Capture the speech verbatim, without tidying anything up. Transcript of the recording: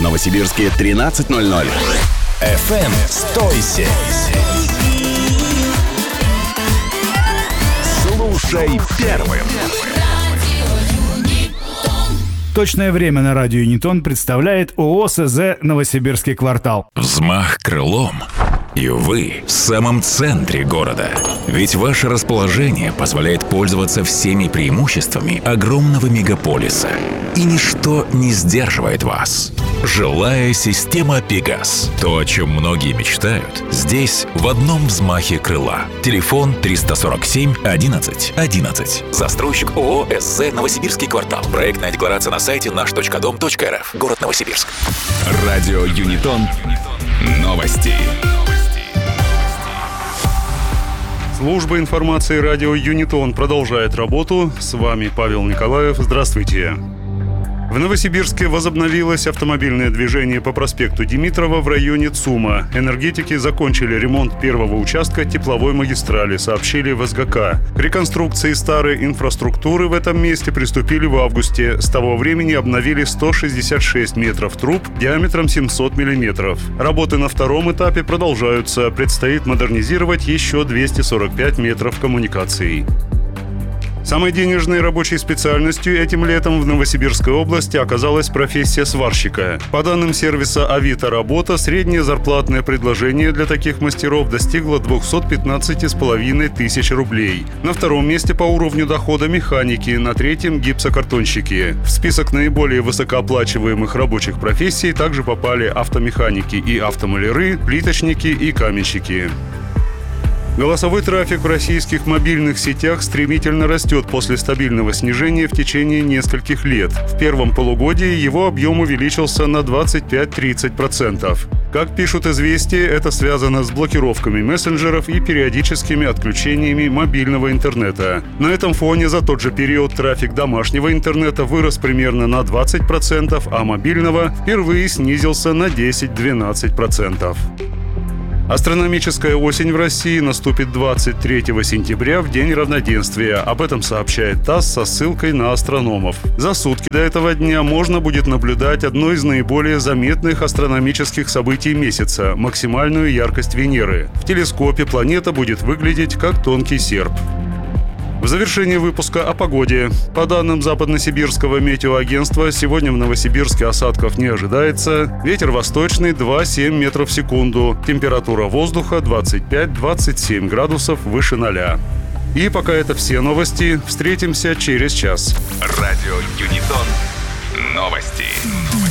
Новосибирске тринадцать ноль ноль. эф эм сто семь. Слушай первым. Точное время на радио Юнитон представляет ООО СЗ «Новосибирский квартал». Взмах крылом, и вы в самом центре города. Ведь ваше расположение позволяет пользоваться всеми преимуществами огромного мегаполиса. И ничто не сдерживает вас. Жилая система «Пегас». То, о чем многие мечтают, здесь в одном взмахе крыла. Телефон триста сорок семь одиннадцать одиннадцать. Застройщик ООО СЗ «Новосибирский квартал». Проектная декларация на сайте наш точка дом точка эр эф. Город Новосибирск. Радио Юнитон. Новости. Служба информации радио Юнитон продолжает работу. С вами Павел Николаев. Здравствуйте. В Новосибирске возобновилось автомобильное движение по проспекту Димитрова в районе ЦУМа. Энергетики закончили ремонт первого участка тепловой магистрали, сообщили в эс гэ ка. К реконструкции старой инфраструктуры в этом месте приступили в августе. С того времени обновили сто шестьдесят шесть метров труб диаметром семьсот миллиметров. Работы на втором этапе продолжаются. Предстоит модернизировать еще двести сорок пять метров коммуникаций. Самой денежной рабочей специальностью этим летом в Новосибирской области оказалась профессия сварщика. По данным сервиса «Авито Работа», среднее зарплатное предложение для таких мастеров достигло двести пятнадцать с половиной тысяч рублей. На втором месте по уровню дохода механики, на третьем – гипсокартонщики. В список наиболее высокооплачиваемых рабочих профессий также попали автомеханики и автомаляры, плиточники и каменщики. Голосовой трафик в российских мобильных сетях стремительно растет после стабильного снижения в течение нескольких лет. В первом полугодии его объем увеличился на двадцать пять - тридцать процентов. Как пишут «Известия», это связано с блокировками мессенджеров и периодическими отключениями мобильного интернета. На этом фоне за тот же период трафик домашнего интернета вырос примерно на двадцать процентов, а мобильного впервые снизился на десять - двенадцать процентов. Астрономическая осень в России наступит двадцать третьего сентября в День равноденствия. Об этом сообщает ТАСС со ссылкой на астрономов. За сутки до этого дня можно будет наблюдать одно из наиболее заметных астрономических событий месяца – максимальную яркость Венеры. В телескопе планета будет выглядеть как тонкий серп. В завершении выпуска о погоде. По данным Западносибирского метеоагентства, сегодня в Новосибирске осадков не ожидается. Ветер восточный два - семь метров в секунду. Температура воздуха двадцать пять - двадцать семь градусов выше ноля. И пока это все новости. Встретимся через час. Радио Юнитон. Новости.